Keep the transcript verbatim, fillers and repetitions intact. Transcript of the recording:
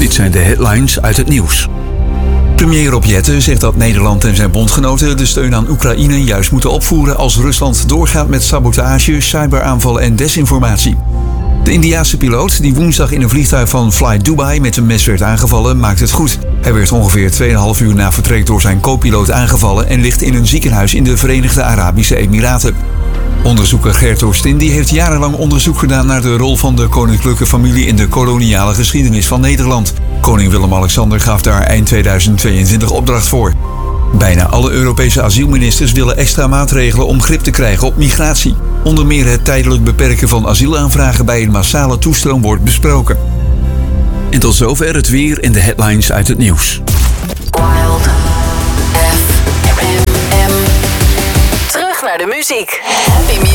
Dit zijn de headlines uit het nieuws. Premier Rob Jetten zegt dat Nederland en zijn bondgenoten de steun aan Oekraïne juist moeten opvoeren als Rusland doorgaat met sabotage, cyberaanvallen en desinformatie. De Indiase piloot, die woensdag in een vliegtuig van Fly Dubai met een mes werd aangevallen, maakt het goed. Hij werd ongeveer twee komma vijf uur na vertrek door zijn co-piloot aangevallen en ligt in een ziekenhuis in de Verenigde Arabische Emiraten. Onderzoeker Gert Oostin die heeft jarenlang onderzoek gedaan naar de rol van de koninklijke familie in de koloniale geschiedenis van Nederland. Koning Willem-Alexander gaf daar eind tweeduizend tweeëntwintig opdracht voor. Bijna alle Europese asielministers willen extra maatregelen om grip te krijgen op migratie. Onder meer het tijdelijk beperken van asielaanvragen bij een massale toestroom wordt besproken. En tot zover het weer en de headlines uit het nieuws. Wild F M. Terug naar de muziek. Happy music.